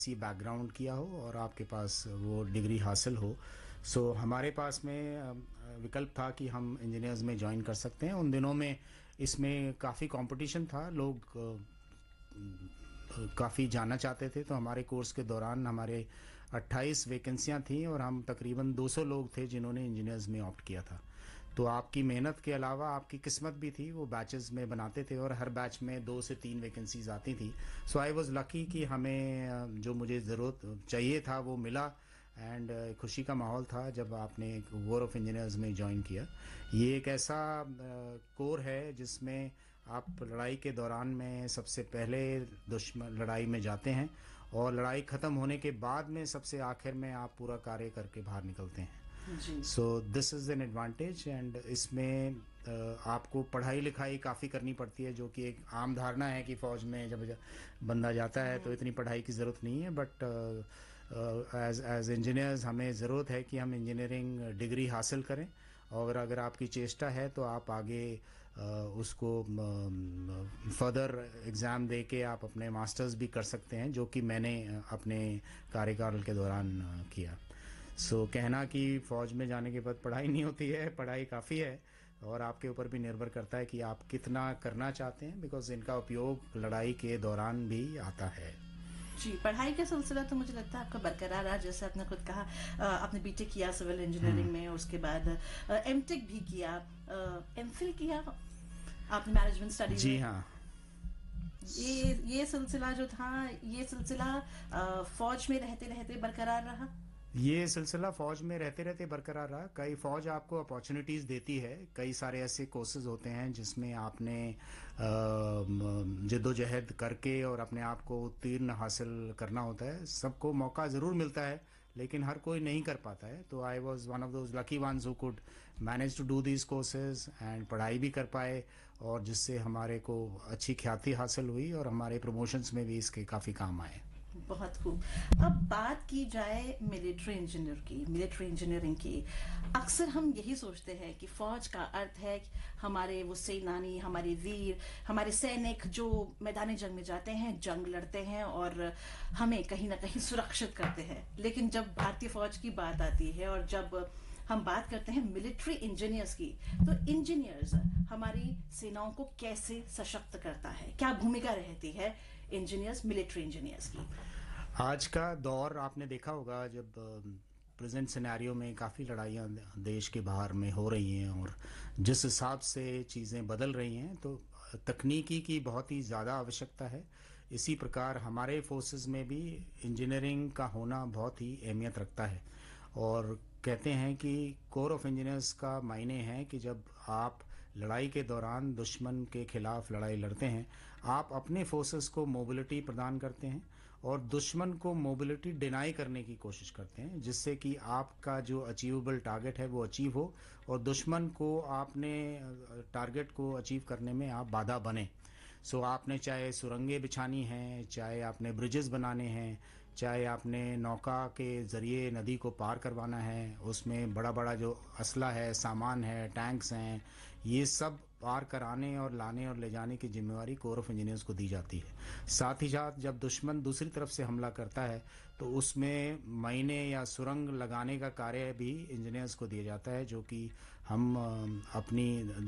सी background किया हो और आपके पास वो डिग्री हासिल हो। सो हमारे पास में विकल्प था कि हम इंजीनियर्स में ज्वाइन कर सकते हैं। उन दिनों में इसमें काफ़ी कंपटीशन था, लोग काफ़ी जाना चाहते थे, तो हमारे कोर्स के दौरान हमारे 28 वैकेंसियां थीं और हम तकरीबन 200 लोग थे जिन्होंने इंजीनियर्स में ऑप्ट किया था। तो आपकी मेहनत के अलावा आपकी किस्मत भी थी, वो बैचेस में बनाते थे और हर बैच में 2 से 3 वैकेंसीज आती थी। सो आई वाज लकी कि हमें जो मुझे ज़रूरत चाहिए था वो मिला। एंड खुशी का माहौल था जब आपने वॉर ऑफ इंजीनियर्स में ज्वाइन किया। ये एक ऐसा कोर है जिसमें आप लड़ाई के दौरान में सबसे पहले दुश्मन लड़ाई में जाते हैं और लड़ाई ख़त्म होने के बाद में सबसे आखिर में आप पूरा कार्य करके बाहर निकलते हैं। जी। So this is an advantage. And इसमें आपको पढ़ाई लिखाई काफ़ी करनी पड़ती है, जो कि एक आम धारणा है कि फ़ौज में जब बंदा जाता है तो इतनी पढ़ाई की ज़रूरत नहीं है। बट एज एज इंजीनियर्स हमें ज़रूरत है कि हम इंजीनियरिंग डिग्री हासिल करें, और अगर आपकी चेष्टा है तो आप आगे उसको फर्दर एग्ज़ाम दे के आप अपने मास्टर्स भी कर सकते हैं, जो कि मैंने अपने कार्यकाल के दौरान किया। सो कहना कि फ़ौज में जाने के बाद पढ़ाई नहीं होती है, पढ़ाई काफ़ी है, और आपके ऊपर भी निर्भर करता है कि आप कितना करना चाहते हैं, बिकॉज इनका उपयोग लड़ाई के दौरान भी आता है। जी, पढ़ाई का सिलसिला तो मुझे लगता है आपका बरकरार रहा। जैसे आपने खुद कहा, आपने बीटेक किया सिविल इंजीनियरिंग में और उसके बाद एमटेक भी किया, एमफिल किया आपने मैनेजमेंट स्टडीज जी में। हाँ। ये सिलसिला जो था, ये सिलसिला फौज में रहते रहते बरकरार रहा। ये सिलसिला फ़ौज में रहते रहते बरकरार रहा। कई फ़ौज आपको अपॉर्चुनिटीज़ देती है, कई सारे ऐसे कोर्सेज होते हैं जिसमें आपने जद्दोजहद करके और अपने आप को उत्तीर्ण हासिल करना होता है। सबको मौका ज़रूर मिलता है, लेकिन हर कोई नहीं कर पाता है। तो I was one of those lucky ones who could manage to do these courses and पढ़ाई भी कर पाए, और जिससे हमारे को अच्छी ख्याति हासिल हुई और हमारे प्रमोशंस में भी इसके काफ़ी काम आए। बहुत खूब। अब बात की जाए मिलिट्री इंजीनियरिंग की। अक्सर हम यही सोचते हैं कि फौज का अर्थ है कि हमारे वो सेनानी, हमारे वीर, हमारे सैनिक जो मैदानी जंग में जाते हैं, जंग लड़ते हैं और हमें कहीं ना कहीं सुरक्षित करते हैं। लेकिन जब भारतीय फौज की बात आती है और जब हम बात करते हैं मिलिट्री इंजीनियर्स की, तो इंजीनियर्स हमारी सेनाओं को कैसे सशक्त करता है? क्या भूमिका रहती है इंजीनियर्स, मिलिट्री इंजीनियर्स की? आज का दौर आपने देखा होगा, जब प्रेजेंट सिनेरियो में काफ़ी लड़ाइयाँ देश के बाहर में हो रही हैं और जिस हिसाब से चीज़ें बदल रही हैं, तो तकनीकी की बहुत ही ज़्यादा आवश्यकता है। इसी प्रकार हमारे फोर्सेस में भी इंजीनियरिंग का होना बहुत ही अहमियत रखता है। और कहते हैं कि कोर ऑफ इंजीनियर्स का मायने है कि जब आप लड़ाई के दौरान दुश्मन के खिलाफ लड़ाई लड़ते हैं, आप अपने फोर्सेस को मोबिलिटी प्रदान करते हैं और दुश्मन को मोबिलिटी डिनाई करने की कोशिश करते हैं, जिससे कि आपका जो अचीवेबल टारगेट है वो अचीव हो और दुश्मन को आपने टारगेट को अचीव करने में आप बाधा बने। सो आपने चाहे सुरंगें बिछानी हैं, चाहे आपने ब्रिजेस बनाने हैं, चाहे आपने नौका के ज़रिए नदी को पार करवाना है, उसमें बड़ा बड़ा जो असला है, सामान है, टैंक्स हैं, ये सब पार कराने और लाने और ले जाने की जिम्मेवारी कोर ऑफ इंजीनियर्स को दी जाती है। साथ ही साथ जब दुश्मन दूसरी तरफ से हमला करता है तो उसमें माइने या सुरंग लगाने का कार्य भी इंजीनियर्स को दिया जाता है, जो कि हम अपनी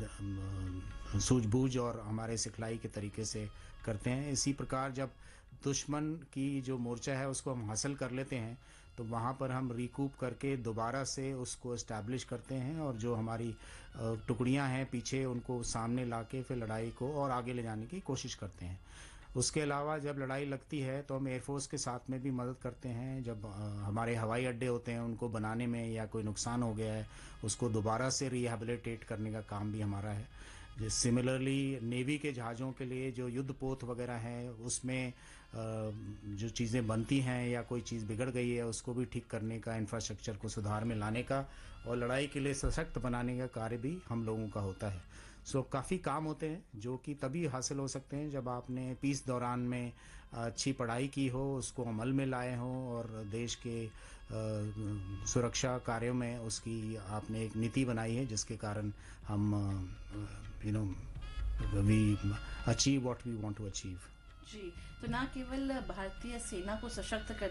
सूझबूझ और हमारे सिखलाई के तरीके से करते हैं। इसी प्रकार जब दुश्मन की जो मोर्चा है उसको हम हासिल कर लेते हैं, तो वहाँ पर हम रिकूप करके दोबारा से उसको इस्टेब्लिश करते हैं और जो हमारी टुकड़ियाँ हैं पीछे, उनको सामने लाके फिर लड़ाई को और आगे ले जाने की कोशिश करते हैं। उसके अलावा जब लड़ाई लगती है तो हम एयरफोर्स के साथ में भी मदद करते हैं। जब हमारे हवाई अड्डे होते हैं उनको बनाने में या कोई नुकसान हो गया है, उसको दोबारा से रिहेबिलिटेट करने का काम भी हमारा है। सिमिलरली नेवी के जहाज़ों के लिए जो युद्धपोत वगैरह हैं, उसमें जो चीज़ें बनती हैं या कोई चीज़ बिगड़ गई है उसको भी ठीक करने का, इंफ्रास्ट्रक्चर को सुधार में लाने का और लड़ाई के लिए सशक्त बनाने का कार्य भी हम लोगों का होता है। सो काफ़ी काम होते हैं जो कि तभी हासिल हो सकते हैं जब आपने पीस दौरान में अच्छी पढ़ाई की हो, उसको अमल में लाए हों और देश के सुरक्षा कार्यों में उसकी आपने एक नीति बनाई है, जिसके कारण हम we achieve what we want to achieve. जी, तो ना केवल भारतीय सेना को सशक्त